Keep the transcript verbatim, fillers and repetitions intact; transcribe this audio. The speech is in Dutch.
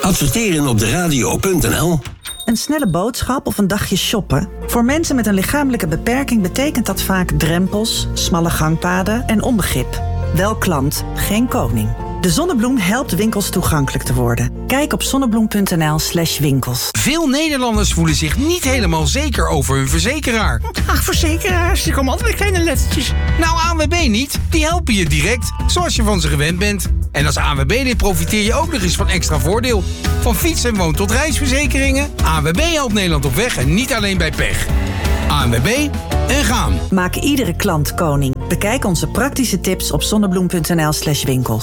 Adverteren op de radio punt n l. Een snelle boodschap of een dagje shoppen? Voor mensen met een lichamelijke beperking betekent dat vaak drempels, smalle gangpaden en onbegrip. Wel klant, geen koning. De Zonnebloem helpt winkels toegankelijk te worden. Kijk op zonnebloem punt n l slash winkels. Veel Nederlanders voelen zich niet helemaal zeker over hun verzekeraar. Ach, verzekeraars, die komen altijd met kleine lettertjes. Nou, A N W B niet. Die helpen je direct, zoals je van ze gewend bent. En als A N W B-lid profiteer je ook nog eens van extra voordeel. Van fiets- en woon- tot reisverzekeringen. A N W B helpt Nederland op weg en niet alleen bij pech. A N W B en gaan. Maak iedere klant koning. Bekijk onze praktische tips op zonnebloem punt n l slash winkels.